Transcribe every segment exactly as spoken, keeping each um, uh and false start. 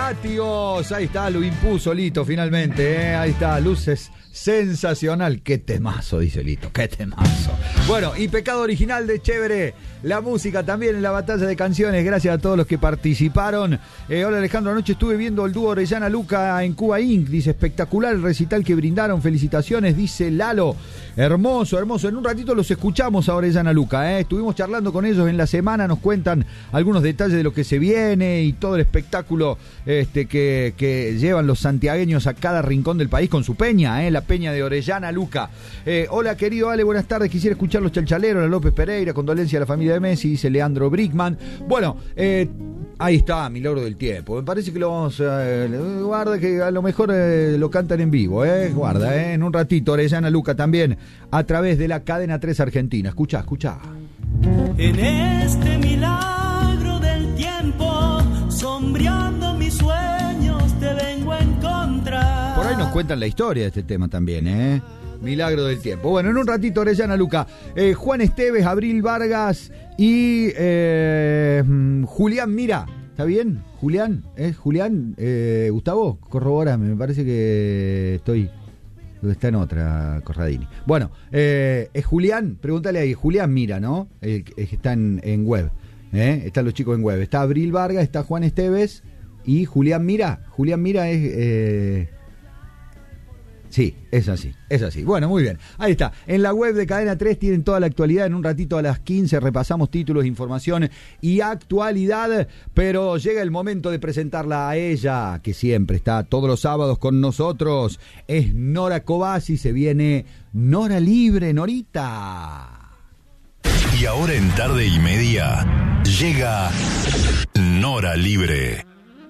Latios. Ahí está, lo impuso Lito finalmente, ¿eh? Ahí está, luces sensacional. Qué temazo, dice Lito, qué temazo. Bueno, y pecado original de Chévere. La música también en la batalla de canciones. Gracias a todos los que participaron. Eh, hola Alejandro, anoche estuve viendo el dúo Orellana Luca en Cuba Incorporated. Dice, espectacular el recital que brindaron. Felicitaciones, dice Lalo. Hermoso, hermoso. En un ratito los escuchamos a Orellana Luca, ¿eh? Estuvimos charlando con ellos en la semana. Nos cuentan algunos detalles de lo que se viene y todo el espectáculo este, que, que llevan los santiagueños a cada rincón del país con su peña, ¿eh? La peña de Orellana Luca. Eh, hola querido Ale, buenas tardes. Quisiera escuchar los chalchaleros, la López Pereira, condolencia a la familia de Messi, dice Leandro Brickman. Bueno, eh, ahí está, Milagro del Tiempo. Me parece que lo vamos a... Eh, guarda que a lo mejor eh, lo cantan en vivo, eh. Guarda, eh. En un ratito, Orellana Luca también, a través de la cadena tres Argentina. Escuchá, escuchá. En este milagro del tiempo, sombreando mis sueños, te vengo a encontrar. Por ahí nos cuentan la historia de este tema también, eh. Milagro del Tiempo. Bueno, en un ratito, Orellana Luca. Eh, Juan Esteves, Abril Vargas y eh, Julián Mira. ¿Está bien? Julián, ¿es Julián? Eh, Gustavo, corrobórame, me parece que estoy... Está en otra, Corradini. Bueno, eh, es Julián, pregúntale ahí, Julián Mira, ¿no? Eh, está en, en web, ¿eh? Están los chicos en web. Está Abril Vargas, está Juan Esteves y Julián Mira. Julián Mira es... Eh, Sí, es así, es así. Bueno, muy bien. Ahí está. En la web de Cadena tres tienen toda la actualidad. En un ratito a las quince repasamos títulos, información y actualidad. Pero llega el momento de presentarla a ella, que siempre está todos los sábados con nosotros. Es Nora Cobasi. Se viene Nora Libre, Norita. Y ahora en Tarde y Media llega Nora Libre.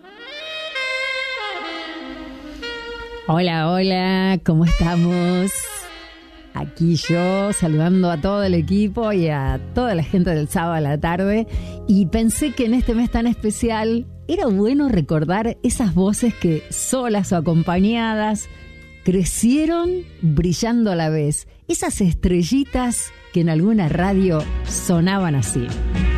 Hola, hola, ¿cómo estamos? Aquí yo saludando a todo el equipo y a toda la gente del sábado a la tarde. Y pensé que en este mes tan especial era bueno recordar esas voces que solas o acompañadas crecieron brillando a la vez. Esas estrellitas que en alguna radio sonaban así.